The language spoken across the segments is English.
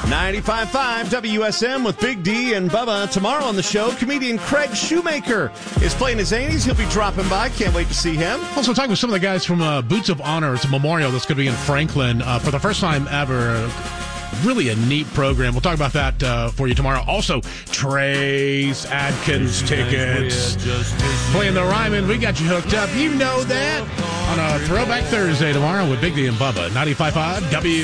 95.5 WSM with Big D and Bubba. Tomorrow on the show, comedian Craig Shoemaker is playing his Zanies. He'll be dropping by. Can't wait to see him. Also talking with some of the guys from Boots of Honor. It's a memorial that's going to be in Franklin for the first time ever. Really a neat program. We'll talk about that for you tomorrow. Also, Trace Adkins tickets. Playing the Ryman. We got you hooked up. You know that. On a Throwback Thursday tomorrow with Big D and Bubba. 95.5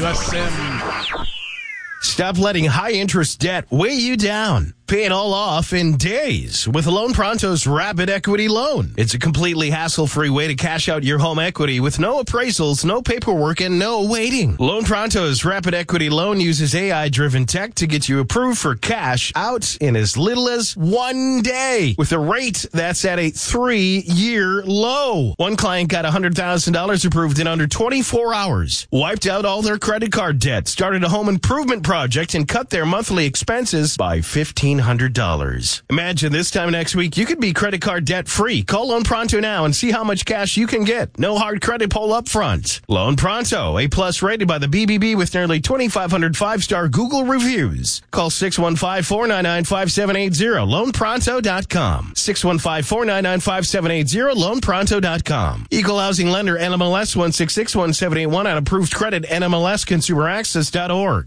WSM. Stop letting high-interest debt weigh you down. Pay it all off in days with Loan Pronto's Rapid Equity Loan. It's a completely hassle-free way to cash out your home equity with no appraisals, no paperwork, and no waiting. Loan Pronto's Rapid Equity Loan uses AI-driven tech to get you approved for cash out in as little as 1 day with a rate that's at a 3-year low. One client got $100,000 approved in under 24 hours, wiped out all their credit card debt, started a home improvement project, and cut their monthly expenses by $1,500. Imagine this time next week, you could be credit card debt free. Call Loan Pronto now and see how much cash you can get. No hard credit pull up front. Loan Pronto, A+ rated by the BBB with nearly 2,500 5-star Google reviews. Call 615-499-5780. LoanPronto.com. 615-499-5780. LoanPronto.com. Equal housing lender NMLS 1661781 on approved credit NMLS ConsumerAccess.org.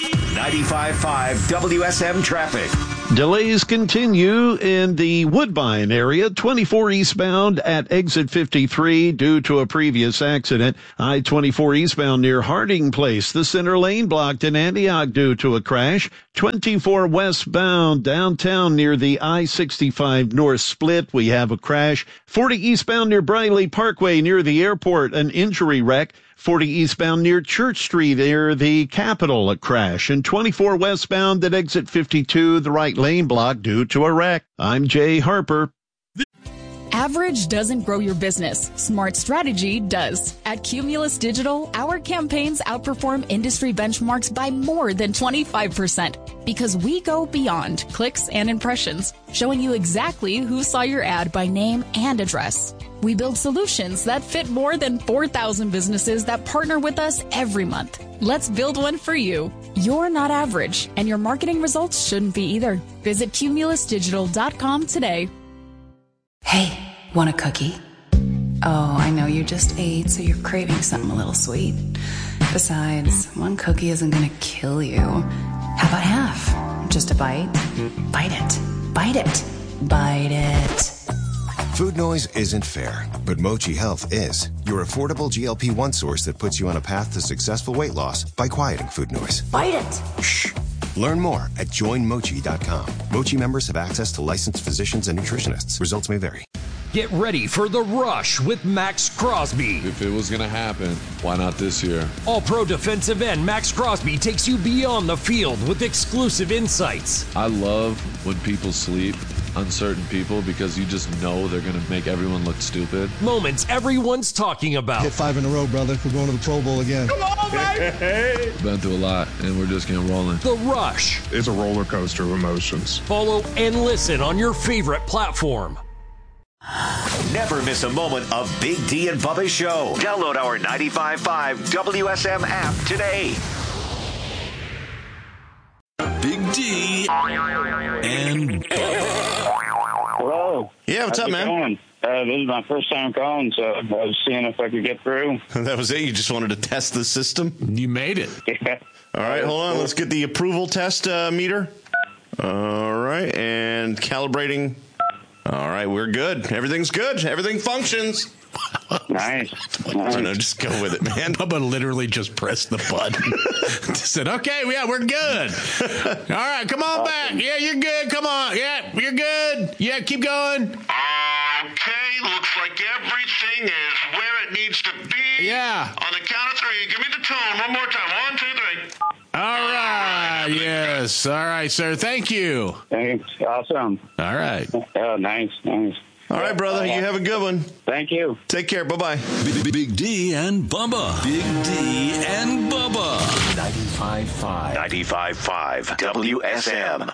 95.5 WSM traffic. Delays continue in the Woodbine area, 24 eastbound at exit 53 due to a previous accident. I-24 eastbound near Harding Place, the center lane blocked in Antioch due to a crash. 24 westbound downtown near the I-65 north split, we have a crash. 40 eastbound near Briley Parkway near the airport, an injury wreck. 40 eastbound near Church Street near the Capitol, a crash. And 24 westbound at exit 52, the right lane blocked due to a wreck. I'm Jay Harper. Average doesn't grow your business. Smart strategy does. At Cumulus Digital, our campaigns outperform industry benchmarks by more than 25% because we go beyond clicks and impressions, showing you exactly who saw your ad by name and address. We build solutions that fit more than 4,000 businesses that partner with us every month. Let's build one for you. You're not average, and your marketing results shouldn't be either. Visit cumulusdigital.com today. Hey, want a cookie? Oh, I know you just ate, so you're craving something a little sweet. Besides, one cookie isn't gonna kill you. How about half? Just a bite? Bite it. Bite it. Bite it. Food noise isn't fair, but Mochi Health is. Your affordable GLP-1 source that puts you on a path to successful weight loss by quieting food noise. Bite it. Shh. Learn more at joinmochi.com. Mochi members have access to licensed physicians and nutritionists. Results may vary. Get ready for The Rush with Max Crosby. If it was going to happen, why not this year? All-pro defensive end Max Crosby takes you beyond the field with exclusive insights. I love when people sleep, uncertain people, because you just know they're going to make everyone look stupid. Moments everyone's talking about. Hit 5 in a row, brother. We're going to the Pro Bowl again. Come on, baby! Been through a lot, and we're just getting rolling. The Rush. It's a roller coaster of emotions. Follow and listen on your favorite platform. Never miss a moment of Big D and Bubba's show. Download our 95.5 WSM app today. Big D and Hello. Yeah, what's up, man? Going? This is my first time calling, so I was seeing if I could get through. That was it? You just wanted to test the system? You made it. Yeah. All right, hold on. Let's get the approval test meter. All right, and calibrating. All right, we're good. Everything's good. Everything functions. Nice. I don't know, just go with it, man. Bubba literally just pressed the button. Just said, okay, yeah, we're good. All right, come on back. Yeah, you're good. Come on. Yeah, you're good. Yeah, keep going. Okay, looks like everything is where it needs to be. Yeah. On the count of 3, give me the tone one more time. 1, 2, 3. All right. Yes. All right, sir. Thank you. Thanks. Awesome. All right. Oh, nice. All right, brother. You have a good one. Thank you. Take care. Bye-bye. Big D and Bubba. Big D and Bubba. 95.5. 95.5 WSM.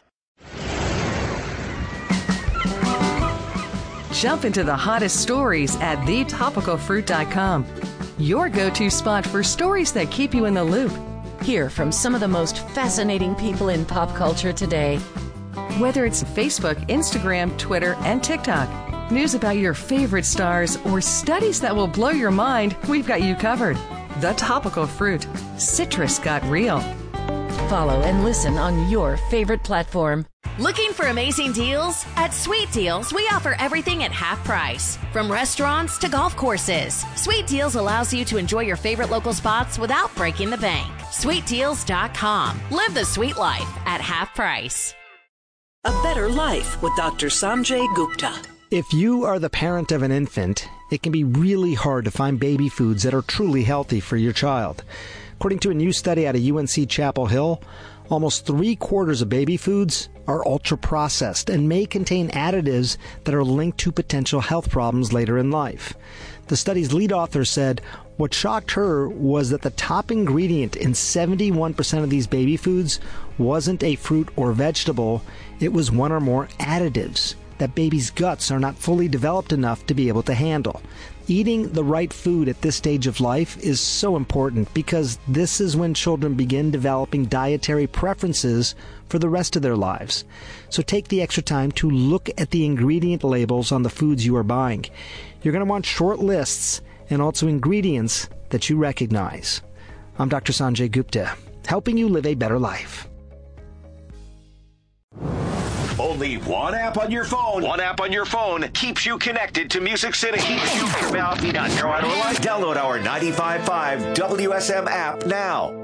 Jump into the hottest stories at thetopicalfruit.com. Your go-to spot for stories that keep you in the loop. Hear from some of the most fascinating people in pop culture today. Whether it's Facebook, Instagram, Twitter, and TikTok, news about your favorite stars, or studies that will blow your mind, we've got you covered. The Topical Fruit. Citrus got real. Follow and listen on your favorite platform. Looking for amazing deals? At Sweet Deals, we offer everything at half price. From restaurants to golf courses, Sweet Deals allows you to enjoy your favorite local spots without breaking the bank. SweetDeals.com. Live the sweet life at half price. A Better Life with Dr. Sanjay Gupta. If you are the parent of an infant, it can be really hard to find baby foods that are truly healthy for your child. According to a new study out of UNC Chapel Hill, almost 3/4 of baby foods are ultra-processed and may contain additives that are linked to potential health problems later in life. The study's lead author said what shocked her was that the top ingredient in 71% of these baby foods wasn't a fruit or vegetable, it was one or more additives that babies' guts are not fully developed enough to be able to handle. Eating the right food at this stage of life is so important because this is when children begin developing dietary preferences for the rest of their lives. So take the extra time to look at the ingredient labels on the foods you are buying. You're going to want short lists and also ingredients that you recognize. I'm Dr. Sanjay Gupta, helping you live a better life. Only one app on your phone. One app on your phone keeps you connected to Music City. Keeps you Download our 95.5 WSM app now.